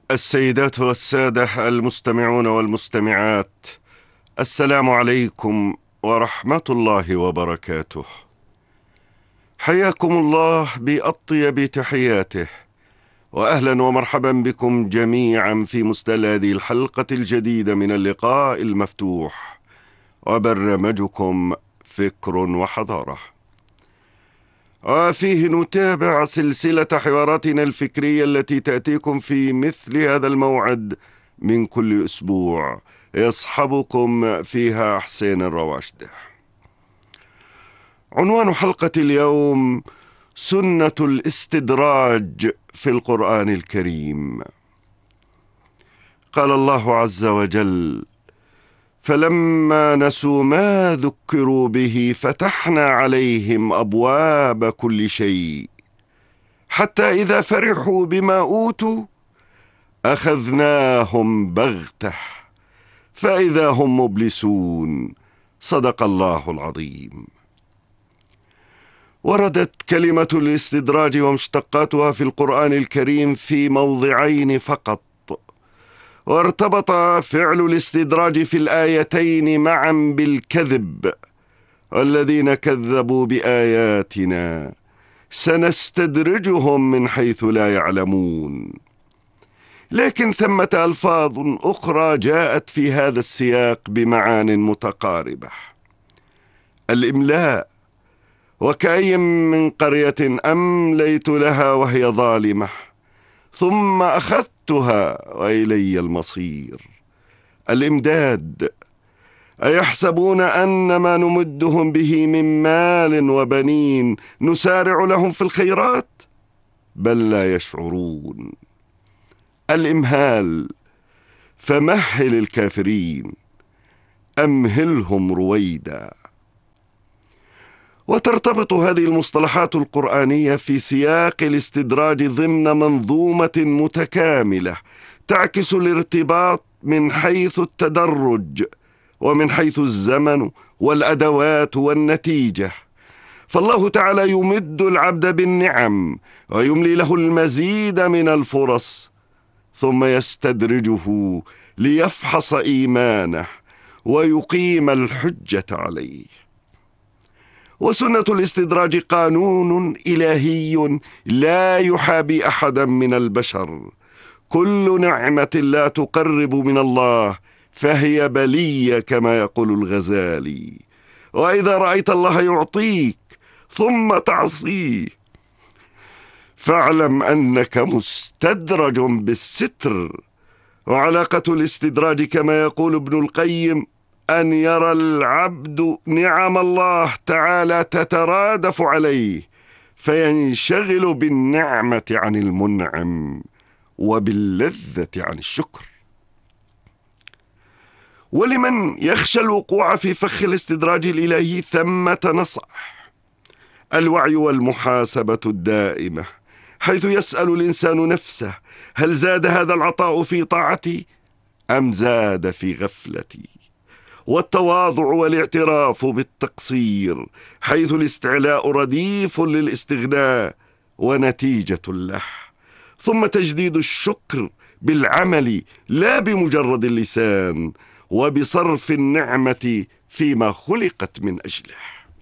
السيدات والسادة المستمعون والمستمعات، السلام عليكم ورحمة الله وبركاته. حياكم الله بأطيب تحياته، وأهلا ومرحبا بكم جميعا في مستهل هذه الحلقة الجديدة من اللقاء المفتوح وبرنامجكم فكر وحضارة، وفيه نتابع سلسلة حواراتنا الفكرية التي تأتيكم في مثل هذا الموعد من كل أسبوع، يصحبكم فيها حسين الرواشده. عنوان حلقة اليوم: سنة الاستدراج في القرآن الكريم. قال الله عز وجل: فلما نسوا ما ذكروا به فتحنا عليهم أبواب كل شيء حتى إذا فرحوا بما أوتوا أخذناهم بغتة فإذا هم مبلسون. صدق الله العظيم. وردت كلمة الاستدراج ومشتقاتها في القرآن الكريم في موضعين فقط، وارتبط فعل الاستدراج في الآيتين معا بالكذب: والذين كذبوا بآياتنا سنستدرجهم من حيث لا يعلمون. لكن ثمة ألفاظ أخرى جاءت في هذا السياق بمعان متقاربة: الإملاء، وكأي من قرية أمليت لها وهي ظالمة ثم أخذتها وإلي المصير. الإمداد، أيحسبون أن ما نمدهم به من مال وبنين نسارع لهم في الخيرات بل لا يشعرون. الإمهال، فمهل الكافرين أمهلهم رويدا. وترتبط هذه المصطلحات القرآنية في سياق الاستدراج ضمن منظومة متكاملة تعكس الارتباط من حيث التدرج ومن حيث الزمن والأدوات والنتيجة. فالله تعالى يمد العبد بالنعم ويملي له المزيد من الفرص، ثم يستدرجه ليفحص إيمانه ويقيم الحجة عليه. وسنة الاستدراج قانون إلهي لا يحابي أحدا من البشر. كل نعمة لا تقرب من الله فهي بلية كما يقول الغزالي. وإذا رأيت الله يعطيك ثم تعصيه فاعلم أنك مستدرج بالستر. وعلاقة الاستدراج كما يقول ابن القيم أن يرى العبد نعم الله تعالى تترادف عليه فينشغل بالنعمة عن المنعم وباللذة عن الشكر. ولمن يخشى الوقوع في فخ الاستدراج الإلهي ثمة نصح: الوعي والمحاسبة الدائمة، حيث يسأل الإنسان نفسه: هل زاد هذا العطاء في طاعتي أم زاد في غفلتي؟ والتواضع والاعتراف بالتقصير، حيث الاستعلاء رديف للاستغناء ونتيجة له. ثم تجديد الشكر بالعمل لا بمجرد اللسان، وبصرف النعمة فيما خلقت من أجله.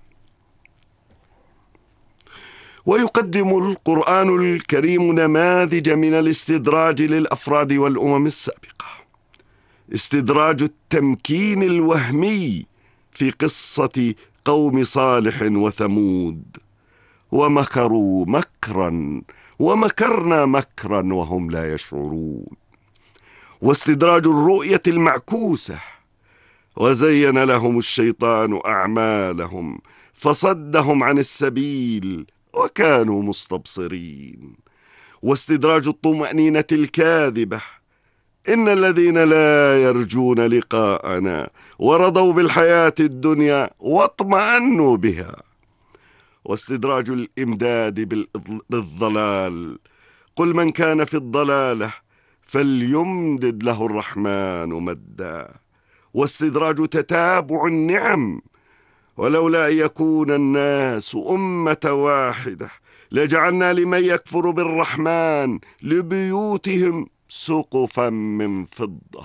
ويقدم القرآن الكريم نماذج من الاستدراج للأفراد والأمم السابقة: استدراج التمكين الوهمي في قصة قوم صالح وثمود: ومكروا مكرا ومكرنا مكرا وهم لا يشعرون. واستدراج الرؤية المعكوسة: وزين لهم الشيطان أعمالهم فصدهم عن السبيل وكانوا مستبصرين. واستدراج الطمأنينة الكاذبة: إن الذين لا يرجون لقاءنا ورضوا بالحياة الدنيا واطمأنوا بها. واستدراج الإمداد بالضلال: قل من كان في الضلالة فليمدد له الرحمن مدا. واستدراج تتابع النعم: ولولا أن يكون الناس أمة واحدة لجعلنا لمن يكفر بالرحمن لبيوتهم سقفا من فضة.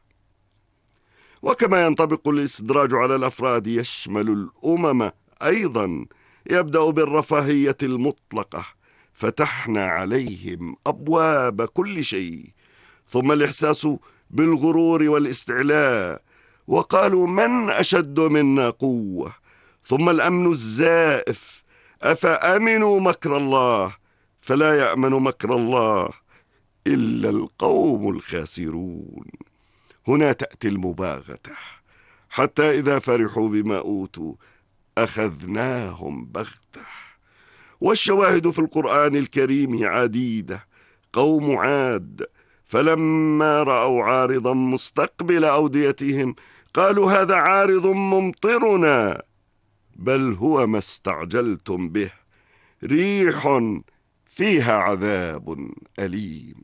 وكما ينطبق الاستدراج على الأفراد يشمل الأمم أيضا. يبدأ بالرفاهية المطلقة، فتحنا عليهم أبواب كل شيء، ثم الإحساس بالغرور والاستعلاء، وقالوا من أشد منا قوة، ثم الأمن الزائف، أفأمنوا مكر الله فلا يأمن مكر الله إلا القوم الخاسرون. هنا تأتي المباغتة، حتى إذا فرحوا بما أوتوا أخذناهم بغتة. والشواهد في القرآن الكريم عديدة. قوم عاد فلما رأوا عارضا مستقبل أوديتهم قالوا هذا عارض ممطرنا بل هو ما استعجلتم به ريح فيها عذاب أليم.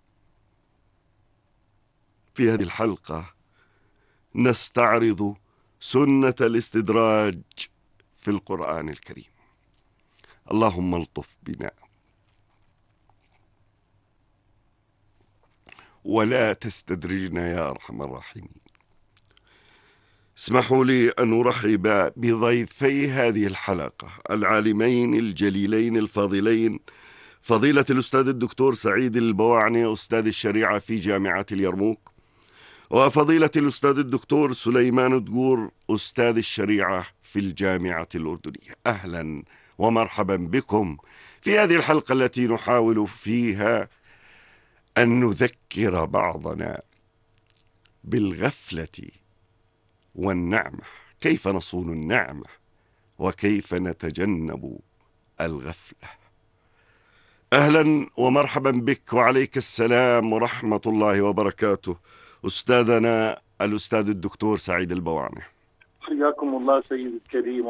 في هذه الحلقة نستعرض سنة الاستدراج في القرآن الكريم. اللهم الطف بنا ولا تستدرجنا يا أرحم الراحمين. اسمحوا لي أن أرحب بضيفي هذه الحلقة العالمين الجليلين الفاضلين، فضيلة الأستاذ الدكتور سعيد البواعني أستاذ الشريعة في جامعة اليرموك، وفضيلة الأستاذ الدكتور سليمان دقور أستاذ الشريعة في الجامعة الأردنية. أهلا ومرحبا بكم في هذه الحلقة التي نحاول فيها أن نذكر بعضنا بالغفلة والنعمة، كيف نصون النعمة وكيف نتجنب الغفلة. أهلا ومرحبا بك وعليك السلام ورحمة الله وبركاته أستاذنا الأستاذ الدكتور سعيد البواعني. حياكم الله سيد الكريم